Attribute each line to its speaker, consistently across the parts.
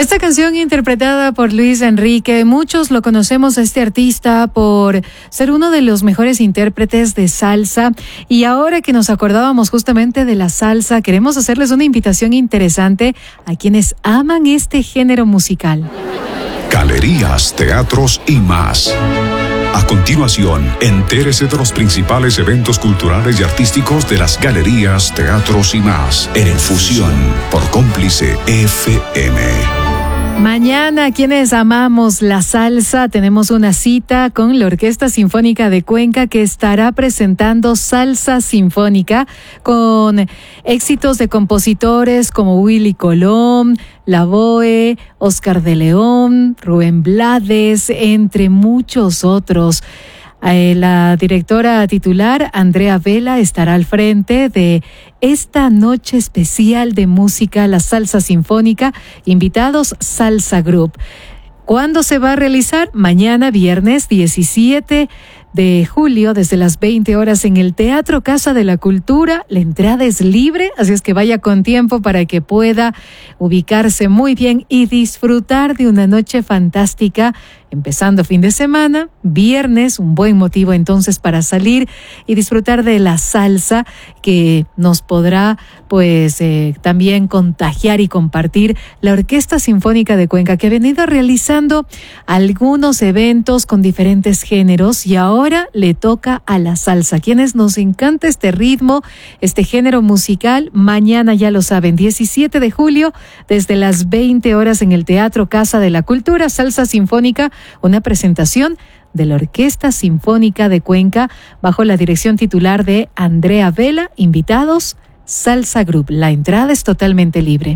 Speaker 1: Esta canción interpretada por Luis Enrique, muchos lo conocemos a este artista por ser uno de los mejores intérpretes de salsa, y ahora que nos acordábamos justamente de la salsa, queremos hacerles una invitación interesante a quienes aman este género musical.
Speaker 2: Galerías, teatros y más. A continuación, entérese de los principales eventos culturales y artísticos de las galerías, teatros y más en Fusión por Cómplice FM.
Speaker 1: Mañana, quienes amamos la salsa, tenemos una cita con la Orquesta Sinfónica de Cuenca, que estará presentando Salsa Sinfónica con éxitos de compositores como Willy Colón, Lavoe, Oscar de León, Rubén Blades, entre muchos otros. La directora titular, Andrea Vela, estará al frente de esta noche especial de música, la Salsa Sinfónica. Invitados, Salsa Group. ¿Cuándo se va a realizar? Mañana, viernes 17 de julio, desde las 20 horas en el Teatro Casa de la Cultura. La entrada es libre, así es que vaya con tiempo para que pueda ubicarse muy bien y disfrutar de una noche fantástica, empezando fin de semana, viernes, un buen motivo entonces para salir y disfrutar de la salsa, que nos podrá también contagiar y compartir la Orquesta Sinfónica de Cuenca, que ha venido realizando algunos eventos con diferentes géneros, y ahora le toca a la salsa. Quienes nos encanta este ritmo, este género musical, mañana ya lo saben, 17 de julio, desde las 20 horas en el Teatro Casa de la Cultura, Salsa Sinfónica, una presentación de la Orquesta Sinfónica de Cuenca bajo la dirección titular de Andrea Vela. Invitados, Salsa Group. La entrada es totalmente libre.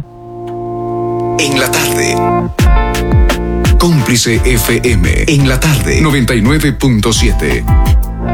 Speaker 2: En la tarde, Cómplice FM. En la tarde, 99.7.